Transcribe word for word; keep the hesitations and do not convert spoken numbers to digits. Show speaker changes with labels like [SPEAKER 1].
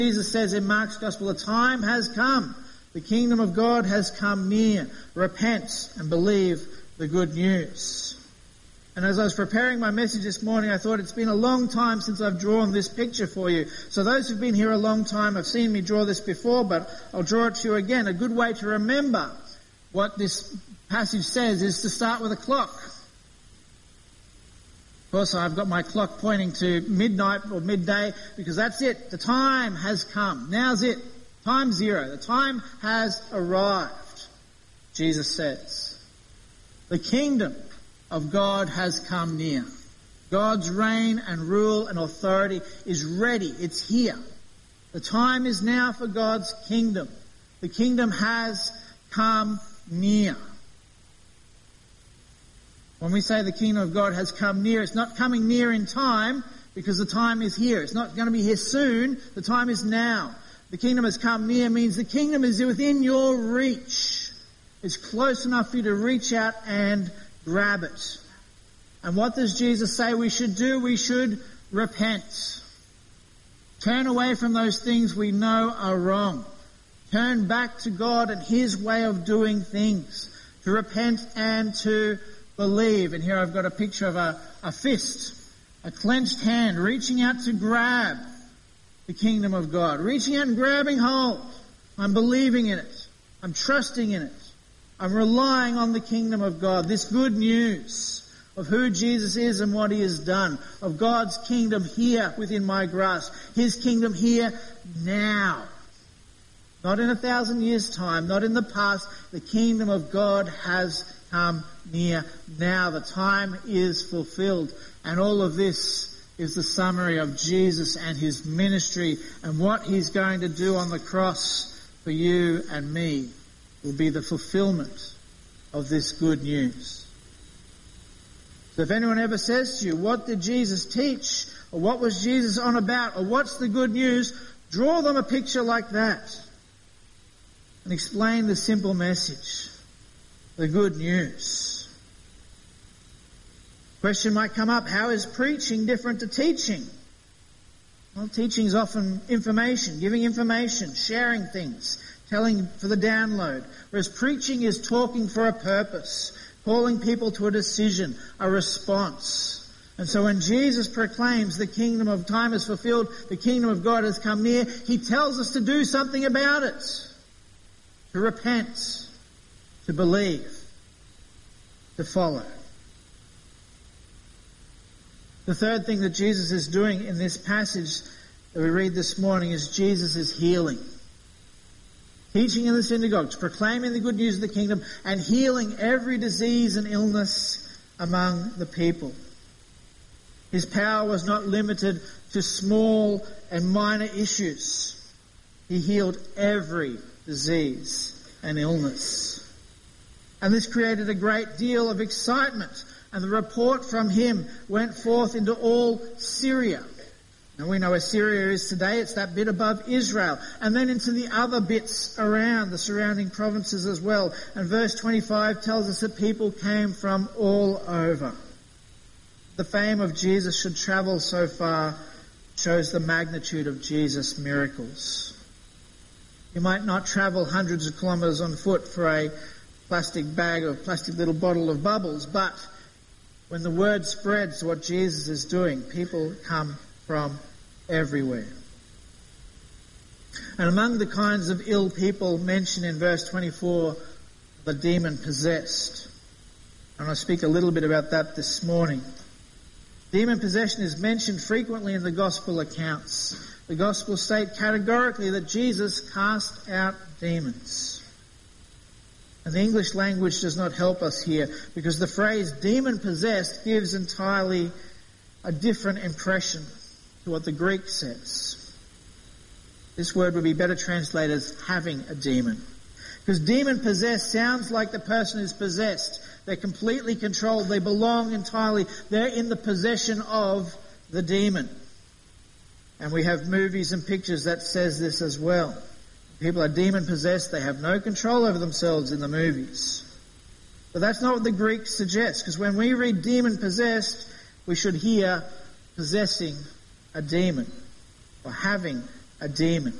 [SPEAKER 1] Jesus says in Mark's Gospel, the time has come. The kingdom of God has come near. Repent and believe the good news. And as I was preparing my message this morning, I thought it's been a long time since I've drawn this picture for you. So those who've been here a long time have seen me draw this before, but I'll draw it to you again. A good way to remember what this passage says is to start with a clock. Of course, I've got my clock pointing to midnight or midday because that's it. The time has come. Now's it. Time zero. The time has arrived, Jesus says. The kingdom of God has come near. God's reign and rule and authority is ready. It's here. The time is now for God's kingdom. The kingdom has come near. When we say the kingdom of God has come near, it's not coming near in time because the time is here. It's not going to be here soon. The time is now. The kingdom has come near means the kingdom is within your reach. It's close enough for you to reach out and grab it. And what does Jesus say we should do? We should repent. Turn away from those things we know are wrong. Turn back to God and His way of doing things. To repent and to believe. And here I've got a picture of a, a fist, a clenched hand reaching out to grab the kingdom of God. Reaching out and grabbing hold. I'm believing in it. I'm trusting in it. I'm relying on the kingdom of God. This good news of who Jesus is and what He has done. Of God's kingdom here within my grasp. His kingdom here now. Not in a thousand years' time. Not in the past. The kingdom of God has come near now. The time is fulfilled. And all of this is the summary of Jesus and His ministry and what He's going to do on the cross for you and me will be the fulfillment of this good news. So if anyone ever says to you, what did Jesus teach? Or what was Jesus on about? Or what's the good news? Draw them a picture like that and explain the simple message. The good news. Question might come up, how is preaching different to teaching? Well, teaching is often information, giving information, sharing things, telling for the download. Whereas preaching is talking for a purpose, calling people to a decision, a response. And so when Jesus proclaims the kingdom of time is fulfilled, the kingdom of God has come near, He tells us to do something about it. To repent. To believe, to follow. The third thing that Jesus is doing in this passage that we read this morning is Jesus is healing. Teaching in the synagogues, proclaiming the good news of the kingdom, and healing every disease and illness among the people. His power was not limited to small and minor issues. He healed every disease and illness. And this created a great deal of excitement. And the report from Him went forth into all Syria. Now we know where Syria is today. It's that bit above Israel. And then into the other bits around, the surrounding provinces as well. And verse twenty-five tells us that people came from all over. The fame of Jesus should travel so far shows the magnitude of Jesus' miracles. You might not travel hundreds of kilometres on foot for a plastic bag or plastic little bottle of bubbles, but when the word spreads what Jesus is doing, people come from everywhere. And among the kinds of ill people mentioned in verse twenty-four, the demon-possessed. And I'll speak a little bit about that this morning. Demon possession is mentioned frequently in the gospel accounts. The gospel state categorically that Jesus cast out demons. And the English language does not help us here because the phrase demon-possessed gives entirely a different impression to what the Greek says. This word would be better translated as having a demon. Because demon-possessed sounds like the person is possessed. They're completely controlled. They belong entirely. They're in the possession of the demon. And we have movies and pictures that says this as well. People are demon-possessed. They have no control over themselves in the movies. But that's not what the Greek suggests, because when we read demon-possessed, we should hear possessing a demon or having a demon.